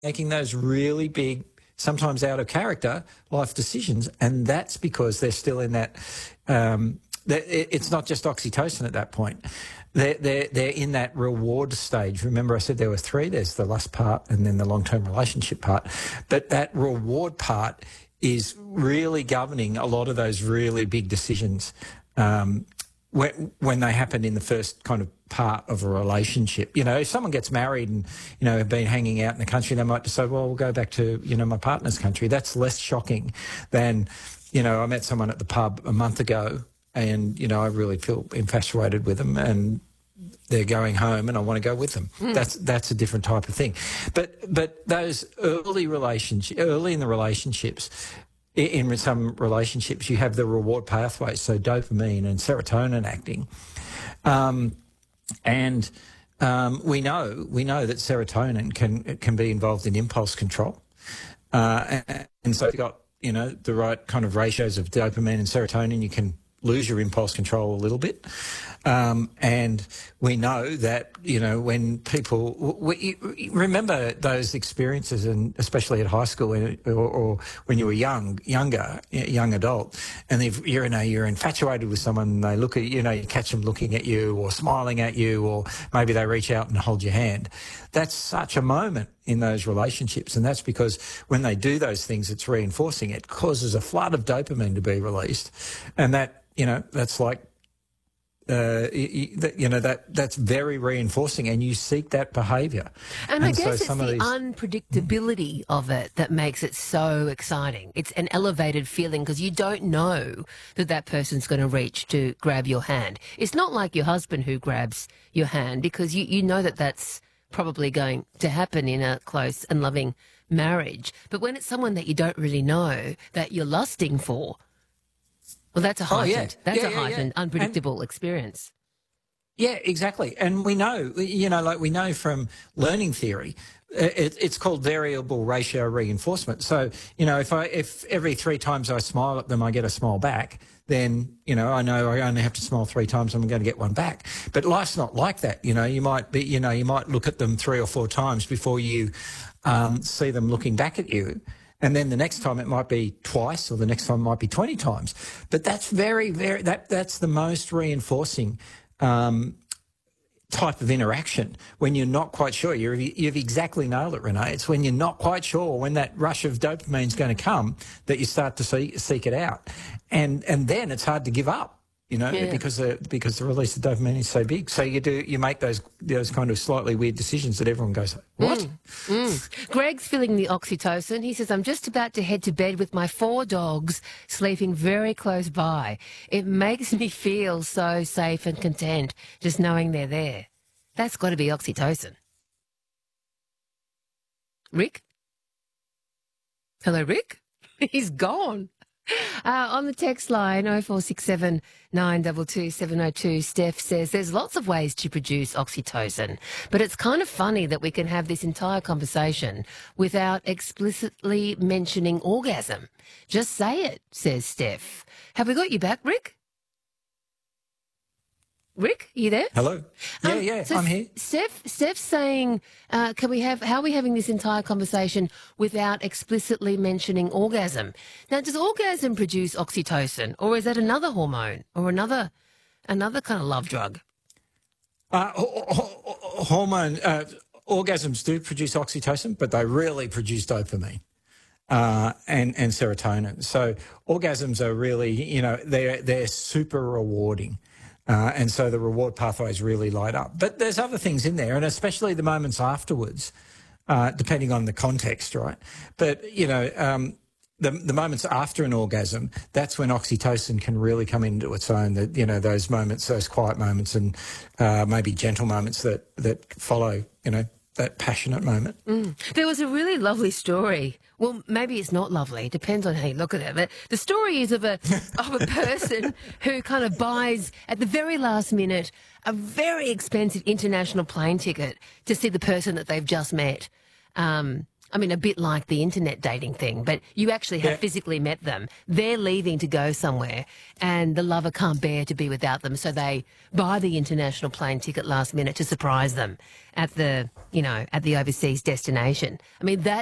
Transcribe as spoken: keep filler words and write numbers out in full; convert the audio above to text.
making those really big, sometimes out of character, life decisions. And that's because they're still in that, um, it's not just oxytocin at that point. They're, they're, they're in that reward stage. Remember I said there were three. There's the lust part and then the long-term relationship part. But that reward part is really governing a lot of those really big decisions um, when, when they happen in the first kind of part of a relationship. You know, if someone gets married and, you know, have been hanging out in the country, they might decide, well, we'll go back to, you know, my partner's country. That's less shocking than, you know, I met someone at the pub a month ago and, you know, I really feel infatuated with them and they're going home and I want to go with them. Mm. That's that's a different type of thing. But but those early relationships, early in the relationships, in some relationships, you have the reward pathways, so dopamine and serotonin acting. Um, and um, we know we know that serotonin can can be involved in impulse control. Uh, and, and so if you've got, you know, the right kind of ratios of dopamine and serotonin, you can lose your impulse control a little bit. Um, and we know that, you know, when people, we, remember those experiences, and especially at high school or, or when you were young, younger, young adult, and if you're, you know, you're infatuated with someone and they look at you, you know, you catch them looking at you or smiling at you, or maybe they reach out and hold your hand. That's such a moment in those relationships, and that's because when they do those things, it's reinforcing. It causes a flood of dopamine to be released, and that, you know, that's like, Uh, you know, that that's very reinforcing, and you seek that behaviour. And, and I guess so it's the these... unpredictability of it that makes it so exciting. It's an elevated feeling because you don't know that that person's going to reach to grab your hand. It's not like your husband who grabs your hand, because you, you know that that's probably going to happen in a close and loving marriage. But when it's someone that you don't really know, that you're lusting for, well, that's a heightened, oh, yeah. that's yeah, a heightened, yeah, yeah. unpredictable and, experience. Yeah, exactly. And we know, you know, like we know from learning theory, it, it's called variable ratio reinforcement. So, you know, if I, if every three times I smile at them, I get a smile back, then, you know, I know I only have to smile three times and I'm going to get one back. But life's not like that. You know, you might be, you know, you might look at them three or four times before you um, see them looking back at you. And then the next time it might be twice, or the next time it might be twenty times. But that's very, very, that that's the most reinforcing um, type of interaction when you're not quite sure. You're, you've exactly nailed it, Renee. It's when you're not quite sure when that rush of dopamine is going to come that you start to see, seek it out. And and then it's hard to give up. You know, yeah. because the, because the release of dopamine is so big. So you do you make those those kind of slightly weird decisions that everyone goes, what? Mm, mm. Greg's feeling the oxytocin. He says, I'm just about to head to bed with my four dogs sleeping very close by. It makes me feel so safe and content just knowing they're there. That's got to be oxytocin. Rick? Hello, Rick? He's gone. Uh, on the text line, oh four six seven, nine two two, seven oh two, Steph says there's lots of ways to produce oxytocin, but it's kind of funny that we can have this entire conversation without explicitly mentioning orgasm. Just say it, says Steph. Have we got you back, Rick? Rick, are you there? Hello. Yeah, um, yeah, so I'm here. Steph, Steph's saying, uh, can we have? How are we having this entire conversation without explicitly mentioning orgasm? Now, does orgasm produce oxytocin, or is that another hormone, or another, another kind of love drug? Uh, hormone uh, orgasms do produce oxytocin, but they really produce dopamine. Uh, and, and serotonin. So orgasms are really, you know, they're they're super rewarding. Uh, and so the reward pathways really light up. But there's other things in there, and especially the moments afterwards, uh, depending on the context, right? But, you know, um, the, the moments after an orgasm, that's when oxytocin can really come into its own, that, you know, those moments, those quiet moments and uh, maybe gentle moments that, that follow, you know, that passionate moment. Mm. There was a really lovely story. Well, maybe it's not lovely. It depends on how you look at it. But the story is of a of a person who kind of buys at the very last minute a very expensive international plane ticket to see the person that they've just met. Um, I mean, a bit like the internet dating thing, but you actually have Yeah. physically met them. They're leaving to go somewhere and the lover can't bear to be without them, so they buy the international plane ticket last minute to surprise them at the, you know, at the overseas destination. I mean, that